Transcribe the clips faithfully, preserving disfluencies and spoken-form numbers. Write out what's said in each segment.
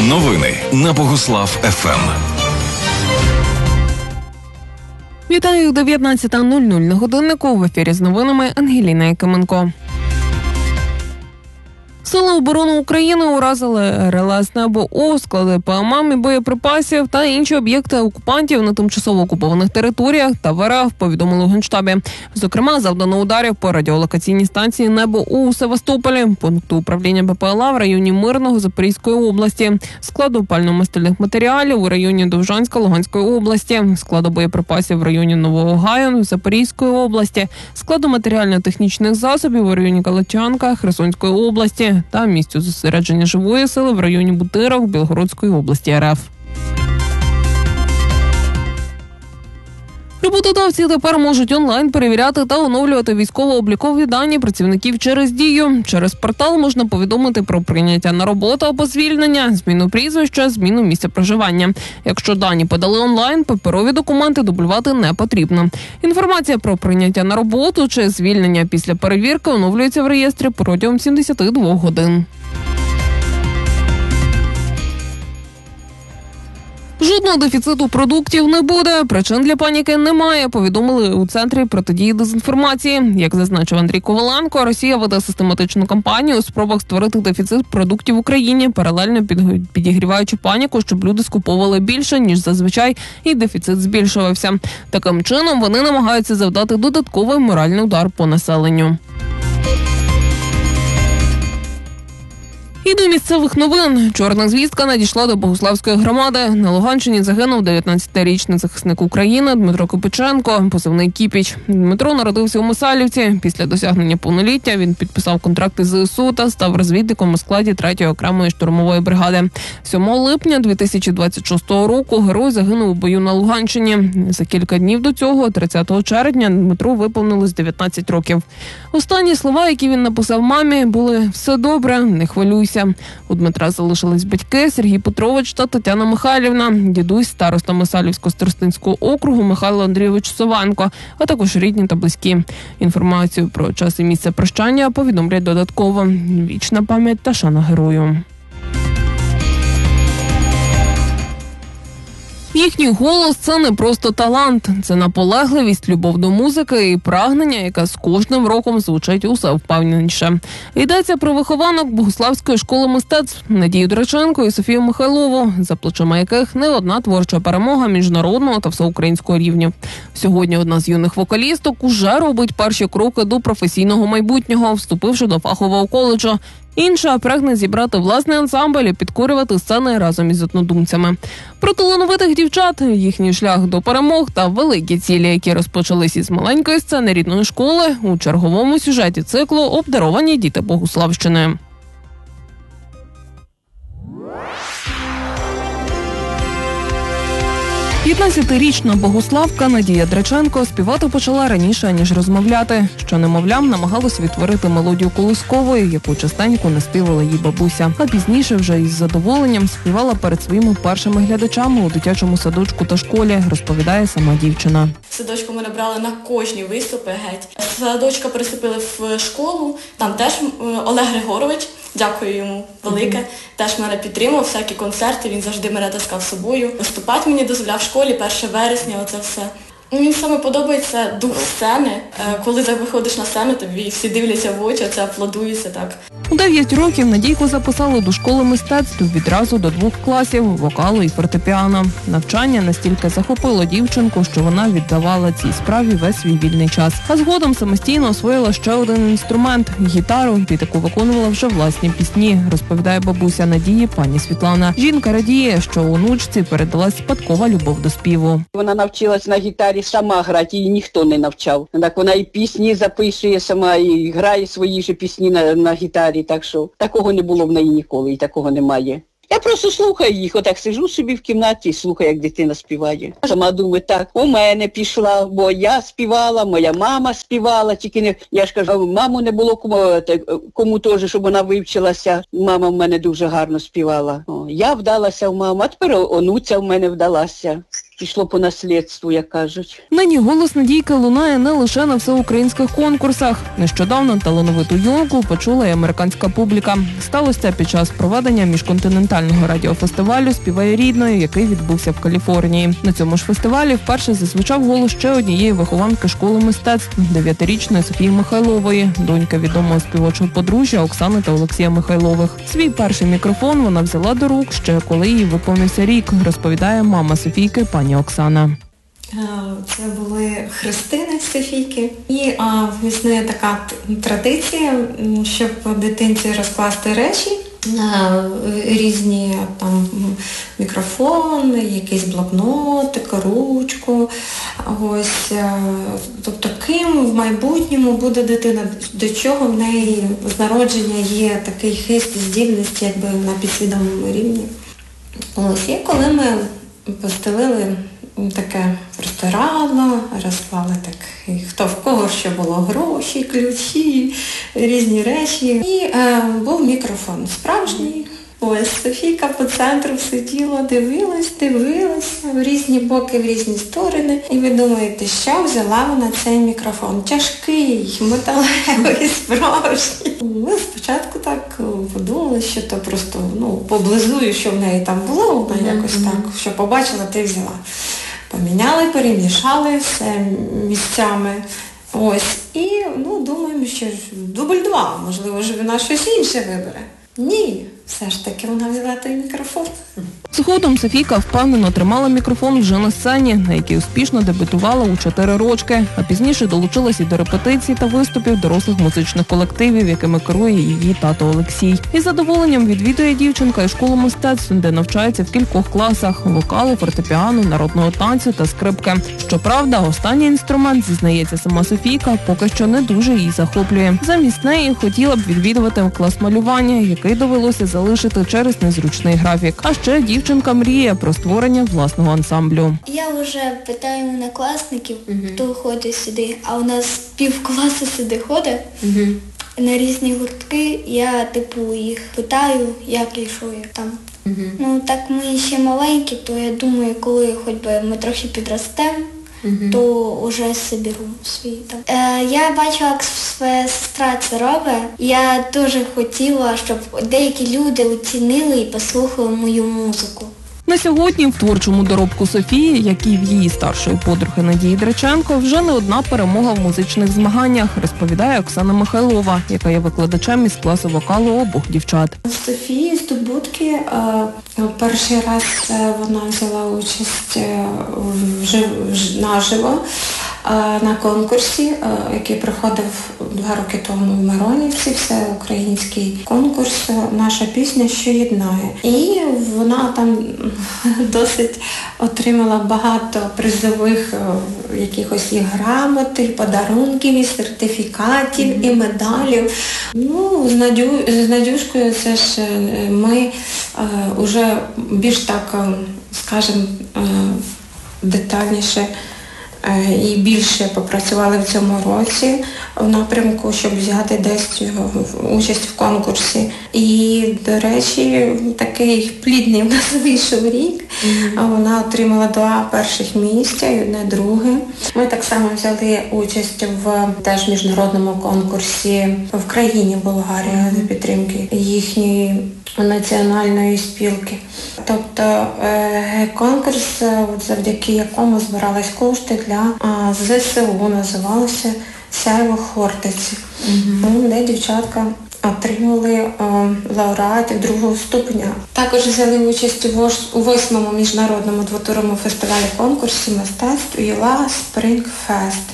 Новини на Богуслав еф ем. Вітаю, дев'ятнадцята нуль нуль на годиннику. В ефірі з новинами Ангеліна Якименко. Сили оборони України уразили ер ел ес НЕБО-У, склади пе ем ем і боєприпасів та інші об'єкти окупантів на тимчасово окупованих територіях та в ер еф, повідомили у Генштабі. Зокрема, завдано ударів по радіолокаційній станції НЕБО-У у Севастополі, пункту управління бе пе ел а в районі Мирного Запорізької області, складу пально-мастильних матеріалів у районі Довжанська Луганської області, складу боєприпасів в районі Нового Гаю Запорізької області, складу матеріально-технічних засобів у районі Калачанка Херсонської області та місцю зосередження живої сили в районі Бутирок Білгородської області ер еф. Роботодавці тепер можуть онлайн перевіряти та оновлювати військово-облікові дані працівників через Дію. Через портал можна повідомити про прийняття на роботу або звільнення, зміну прізвища, зміну місця проживання. Якщо дані подали онлайн, паперові документи дублювати не потрібно. Інформація про прийняття на роботу чи звільнення після перевірки оновлюється в реєстрі протягом сімдесят два годин. Жодного дефіциту продуктів не буде, причин для паніки немає, повідомили у Центрі протидії дезінформації. Як зазначив Андрій Коваленко, Росія веде систематичну кампанію у спробах створити дефіцит продуктів в Україні, паралельно підігріваючи паніку, щоб люди скуповували більше, ніж зазвичай, і дефіцит збільшувався. Таким чином вони намагаються завдати додатковий моральний удар по населенню. І до місцевих новин. Чорна звістка надійшла до Богуславської громади. На Луганщині загинув дев'ятнадцятирічний захисник України Дмитро Копиченко, позивний «Кіпіч». Дмитро народився у Мисалівці. Після досягнення повноліття він підписав контракти з зе ес у та став розвідником у складі третьої окремої штурмової бригади. сьомого липня дві тисячі двадцять шостого року герой загинув у бою на Луганщині. За кілька днів до цього, тридцятого червня, Дмитру виповнилось дев'ятнадцять років. Останні слова, які він написав мамі, були «все добре, не хвилюйся». У Дмитра залишились батьки Сергій Петрович та Тетяна Михайлівна, дідусь староста Мисалівсько-Старостинського округу Михайло Андрійович Сованко, а також рідні та близькі. Інформацію про час і місце прощання повідомлять додатково. Вічна пам'ять та шана герою. Їхній голос – це не просто талант, це наполегливість, любов до музики і прагнення, яке з кожним роком звучить усе впевненіше. Йдеться про вихованок Богуславської школи мистецтв Надію Драченко і Софію Михайлову, за плечима яких не одна творча перемога міжнародного та всеукраїнського рівнів. Сьогодні одна з юних вокалісток уже робить перші кроки до професійного майбутнього, вступивши до фахового коледжу. Інша прагне зібрати власний ансамбль і підкорювати сцени разом із однодумцями. Про талановитих дівчат, їхній шлях до перемог та великі цілі, які розпочались із маленької сцени рідної школи, у черговому сюжеті циклу «Обдаровані діти Богуславщини». п'ятнадцятирічна богуславка Надія Драченко співати почала раніше, ніж розмовляти. Що немовлям намагалась відтворити мелодію колискової, яку частенько наспівала їй бабуся. А пізніше вже із задоволенням співала перед своїми першими глядачами у дитячому садочку та школі, розповідає сама дівчина. В садочку мене брали на кожні виступи геть. Садочка переступили в школу, там теж Олег Григорович, дякую йому велике, mm-hmm. теж мене підтримав, всякі концерти, він завжди мене таскав з собою. Виступати мені дозволяв в школі, перше вересня, оце все. Мені саме подобається дух сцени, коли виходиш на сцену, тобі всі дивляться в очі, це аплодується так. У дев'ять років Надійку записали до школи мистецтв відразу до двох класів – вокалу і фортепіано. Навчання настільки захопило дівчинку, що вона віддавала цій справі весь свій вільний час. А згодом самостійно освоїла ще один інструмент – гітару, під яку виконувала вже власні пісні, розповідає бабуся Надії пані Світлана. Жінка радіє, що онучці передалась спадкова любов до співу. Вона навчилась на гітарі сама грати, її ніхто не навчав. Так вона і пісні записує сама, і грає свої ж пісні на, на гітарі. Так що такого не було в неї ніколи і такого немає. Я просто слухаю їх, отак сиджу собі в кімнаті і слухаю, як дитина співає. Сама думаю, так, у мене пішла, бо я співала, моя мама співала, тільки не, я ж кажу, маму не було кому, кому теж, щоб вона вивчилася. Мама в мене дуже гарно співала. О, я вдалася в маму, а тепер онуця в мене вдалася. пішло по наслідству, як кажуть. Нині голос Надійки лунає не лише на всеукраїнських конкурсах. Нещодавно талановиту юнку почула й американська публіка. Сталося це під час проведення міжконтинентального радіофестивалю «Співай рідною», який відбувся в Каліфорнії. На цьому ж фестивалі вперше зазвучав голос ще однієї вихованки школи мистецтв – дев'ятирічної Софії Михайлової, доньки відомого співочого подружжя Оксани та Олексія Михайлових. Свій перший мікрофон вона взяла до рук ще коли їй виповнився рік, розповідає мама Софійки пані Оксана. Це були хрестини Софійки. І а, існує така традиція, щоб дитинці розкласти речі, різні там мікрофон, якийсь блокнотик, ручку. Ось, тобто ким в майбутньому буде дитина, до чого в неї з народження є такий хист, здібність, якби на підсвідомому рівні. Ось, і коли ми постелили таке простирадло, розклали так, хто в кого що було, гроші, ключі, різні речі. І е, був мікрофон справжній. Ось Софійка по центру сиділа, дивилась, дивилась в різні боки, в різні сторони. І ви думаєте, що взяла вона цей мікрофон? Тяжкий, металевий, справжній. Ми спочатку так подумали, що то просто, ну, поблизую, що в неї там було, вона mm-hmm. якось так, що побачила, ти взяла. Поміняли, перемішали все місцями. Ось. І, ну, думаємо, що дубль два, можливо, ж вона щось інше вибере. Ні, все ж таки вона взяла той мікрофон. Згодом Софійка впевнено тримала мікрофон вже на сцені, на якій успішно дебютувала у чотири рочки, а пізніше долучилась і до репетицій та виступів дорослих музичних колективів, якими керує її тато Олексій. Із задоволенням відвідує дівчинка і школу мистецтв, де навчається в кількох класах – вокалу, фортепіано, народного танцю та скрипки. Щоправда, останній інструмент, зізнається сама Софійка, поки що не дуже її захоплює. Замість неї хотіла б відвідувати клас малювання, який довелося залишити через незручний графік. А ще дівчинка мріє про створення власного ансамблю. Я вже питаю однокласників, uh-huh. хто ходить сюди, а у нас пів класу сюди ходить. Uh-huh. На різні гуртки я типу їх питаю, як і що я там. Uh-huh. Ну так ми ще маленькі, то я думаю, коли хоч би ми трохи підростемо, Uh-huh. то вже соберу свій там. Е, я бачила, як своя сестра це робить. Я дуже хотіла, щоб деякі люди оцінили і послухали мою музику. На сьогодні в творчому доробку Софії, як і в її старшої подруги Надії Драченко, вже не одна перемога в музичних змаганнях, розповідає Оксана Михайлова, яка є викладачем із класу вокалу обох дівчат. Софії здобутки. Перший раз вона взяла участь наживо на конкурсі, який проходив два роки тому в Миронівці, всеукраїнський конкурс «Наша пісня, що єднає». І вона там досить отримала багато призових якихось і грамот, і подарунків, і сертифікатів, mm-hmm. і медалів. Ну, з, Надю, з Надюшкою це ж ми вже більш так, скажімо, детальніше і більше попрацювали в цьому році в напрямку, щоб взяти десь участь в конкурсі. І, до речі, такий плідний в нас вийшов рік. Mm-hmm. Вона отримала два перших місця і одне друге. Ми так само взяли участь в теж міжнародному конкурсі в країні Болгарія mm-hmm. за підтримки їхньої національної спілки. Тобто е- конкурс, завдяки якому збирались кошти для а, ЗСУ, називалося «Сяйво Хортиці», mm-hmm. де дівчатка отримали а, лауреатів другого ступеня. Також взяли участь у, вож, у восьмому міжнародному двотуровому фестивалі конкурсі мистецтв «Юла Спринг Фест».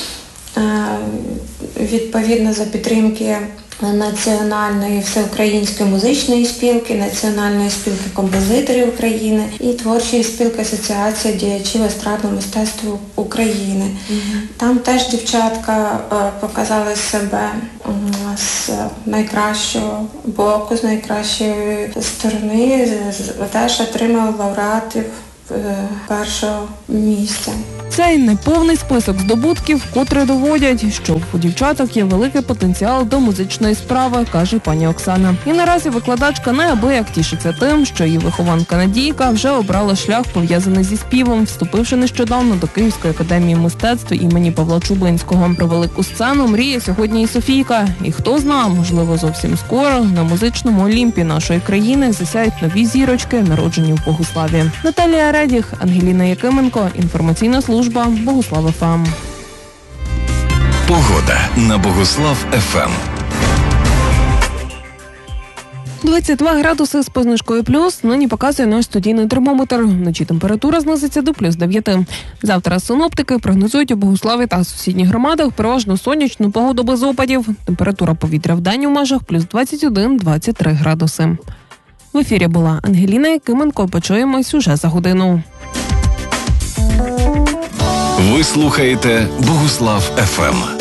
Відповідно за підтримки Національної всеукраїнської музичної спілки, Національної спілки композиторів України і Творчої спілки Асоціації діячів естрадного мистецтва України. Mm-hmm. Там теж дівчатка показали себе з найкращого боку, з найкращої сторони, теж отримали лауреатів першого місця. Цей неповний список здобутків вкотре доводять, що у дівчаток є великий потенціал до музичної справи, каже пані Оксана. І наразі викладачка неабияк тішиться тим, що її вихованка Надійка вже обрала шлях, пов'язаний зі співом, вступивши нещодавно до Київської академії мистецтв імені Павла Чубинського. Про велику сцену мріє сьогодні і Софійка. І хто зна, можливо, зовсім скоро на музичному Олімпі нашої країни засяють нові зірочки, народжені в Богуславі. Наталія Редіх, Ангеліна Якименко, інформаційна служба Богуслав ФМ. Погода на Богуслав ФМ. двадцять два градуси з позначкою плюс, нині показує наш студійний термометр. Вночі температура знизиться до плюс дев'яти. Завтра синоптики прогнозують у Богуславі та сусідніх громадах переважно сонячну погоду без опадів. Температура повітря в день у межах плюс двадцять один - двадцять три градуси. В ефірі була Ангеліна Якименко. Почуємось уже за годину. Ви слухаєте Богуслав ФМ.